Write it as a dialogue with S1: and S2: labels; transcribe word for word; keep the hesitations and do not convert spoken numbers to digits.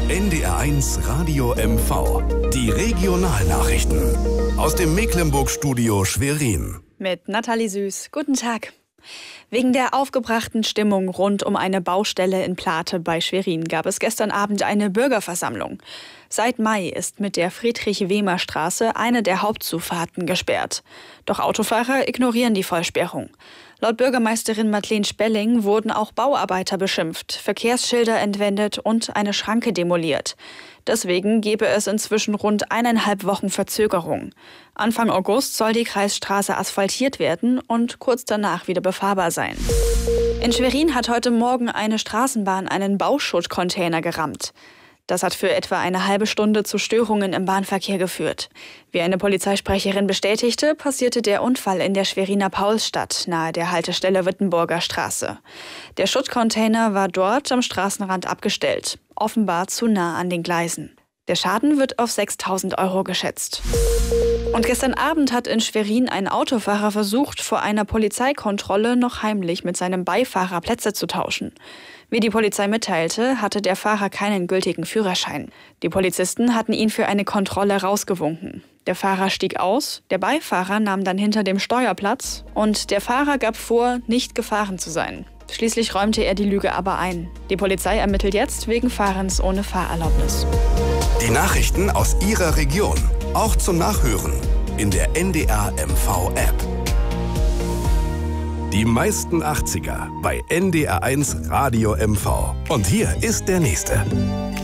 S1: N D R eins Radio M V. Die Regionalnachrichten. Aus dem Mecklenburg-Studio Schwerin.
S2: Mit Nathalie Süß. Guten Tag. Wegen der aufgebrachten Stimmung rund um eine Baustelle in Plate bei Schwerin gab es gestern Abend eine Bürgerversammlung. Seit Mai ist mit der Friedrich-Wehmer-Straße eine der Hauptzufahrten gesperrt. Doch Autofahrer ignorieren die Vollsperrung. Laut Bürgermeisterin Madeleine Spelling wurden auch Bauarbeiter beschimpft, Verkehrsschilder entwendet und eine Schranke demoliert. Deswegen gebe es inzwischen rund eineinhalb Wochen Verzögerung. Anfang August soll die Kreisstraße asphaltiert werden und kurz danach wieder befahrbar sein. In Schwerin hat heute Morgen eine Straßenbahn einen Bauschuttcontainer gerammt. Das hat für etwa eine halbe Stunde zu Störungen im Bahnverkehr geführt. Wie eine Polizeisprecherin bestätigte, passierte der Unfall in der Schweriner Paulsstadt, nahe der Haltestelle Wittenburger Straße. Der Schuttcontainer war dort am Straßenrand abgestellt, offenbar zu nah an den Gleisen. Der Schaden wird auf sechstausend Euro geschätzt. Und gestern Abend hat in Schwerin ein Autofahrer versucht, vor einer Polizeikontrolle noch heimlich mit seinem Beifahrer Plätze zu tauschen. Wie die Polizei mitteilte, hatte der Fahrer keinen gültigen Führerschein. Die Polizisten hatten ihn für eine Kontrolle rausgewunken. Der Fahrer stieg aus, der Beifahrer nahm dann hinter dem Steuerplatz und der Fahrer gab vor, nicht gefahren zu sein. Schließlich räumte er die Lüge aber ein. Die Polizei ermittelt jetzt wegen Fahrens ohne Fahrerlaubnis.
S1: Die Nachrichten aus Ihrer Region, auch zum Nachhören in der N D R M V-App. Die meisten achtziger bei N D R eins Radio M V. Und hier ist der nächste.